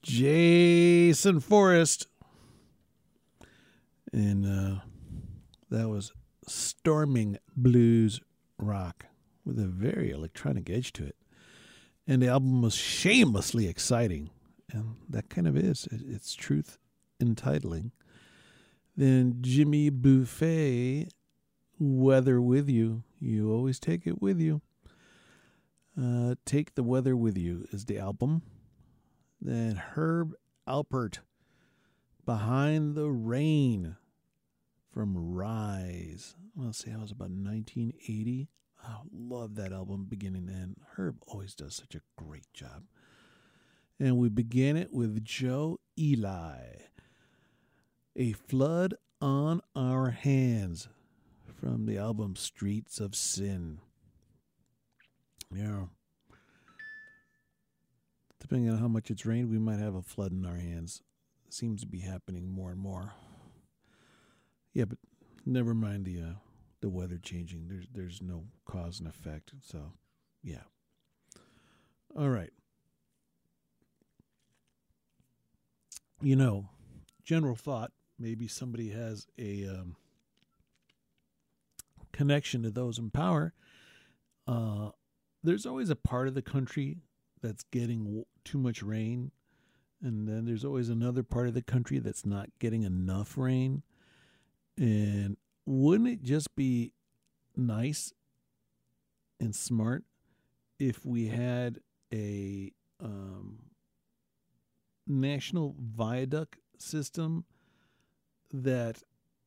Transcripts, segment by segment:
Jason Forrest. And that was Storming Blues Rock with a very electronic edge to it. And the album was shamelessly exciting. And that kind of is. It's truth in titling. Then Jimmy Buffett, Weather With You. You always take it with you. Take the Weather With You is the album. Then Herb Alpert, Behind the Rain from Rise. I'll say that was about 1980. I love that album beginning to end. Herb always does such a great job. And we begin it with Joe Eli, A Flood on Our Hands from the album Streets of Sin. Yeah. Depending on how much it's rained, we might have a flood in our hands. It seems to be happening more and more. Yeah, but never mind the weather changing. There's no cause and effect. So, yeah. All right. You know, general thought, maybe somebody has a connection to those in power. There's always a part of the country that's getting too much rain, and then there's always another part of the country that's not getting enough rain. And wouldn't it just be nice and smart if we had a national viaduct system that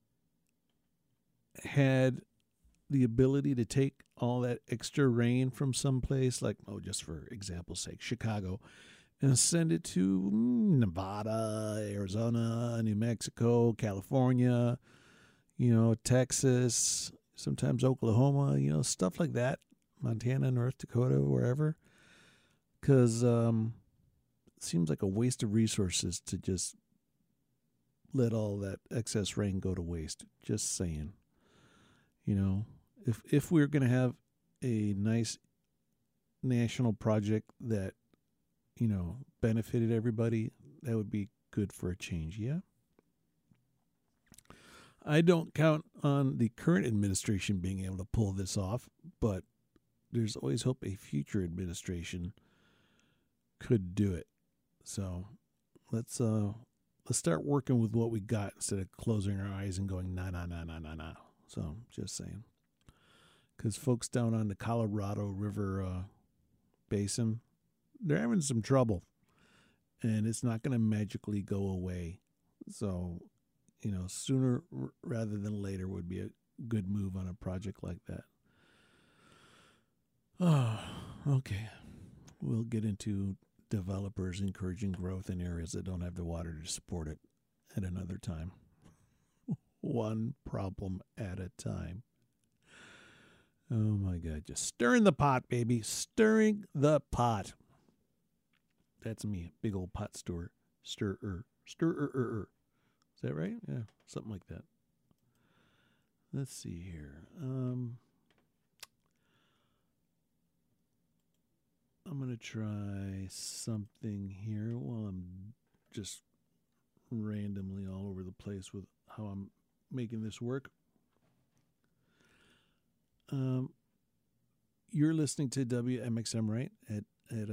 had the ability to take all that extra rain from someplace, like, just for example's sake, Chicago, and send it to Nevada, Arizona, New Mexico, California, Texas, sometimes Oklahoma, stuff like that, Montana, North Dakota, wherever. Because it seems like a waste of resources to just let all that excess rain go to waste. Just saying. If we're going to have a nice national project that, benefited everybody, that would be good for a change, yeah? I don't count on the current administration being able to pull this off, but there's always hope a future administration could do it. So let's start working with what we got instead of closing our eyes and going, nah. So just saying. Because folks down on the Colorado River basin, they're having some trouble. And it's not going to magically go away. So, sooner rather than later would be a good move on a project like that. Oh, okay. We'll get into developers encouraging growth in areas that don't have the water to support it at another time. One problem at a time. Oh my God, just stirring the pot, baby. Stirring the pot. That's me, big old pot stirrer. Stirrer. Is that right? Yeah, something like that. Let's see here. I'm going to try something here while I'm just randomly all over the place with how I'm making this work. You're listening to WMXM, right? At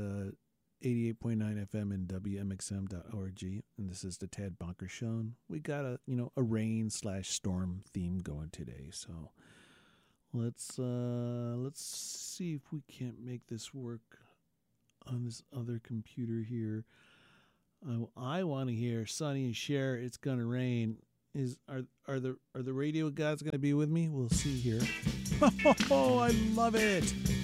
88.9 FM and WMXM.org. And this is the Tad Bonker Show. And we got a rain/storm theme going today. So let's see if we can't make this work on this other computer here. I want to hear Sonny and Cher, It's Gonna Rain. Are the radio guys gonna be with me? We'll see here. Oh, I love it.